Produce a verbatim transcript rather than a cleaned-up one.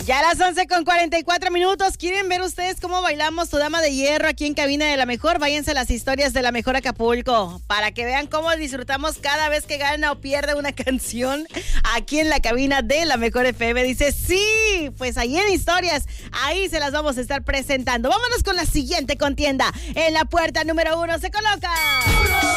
Ya a las once con cuarenta y cuatro minutos. ¿Quieren ver ustedes cómo bailamos tu dama de hierro aquí en Cabina de la Mejor? Váyanse a las historias de la Mejor Acapulco para que vean cómo disfrutamos cada vez que gana o pierde una canción aquí en la cabina de la Mejor F M. Dice, sí, pues ahí en historias, ahí se las vamos a estar presentando. Vámonos con la siguiente contienda. En la puerta número uno se coloca...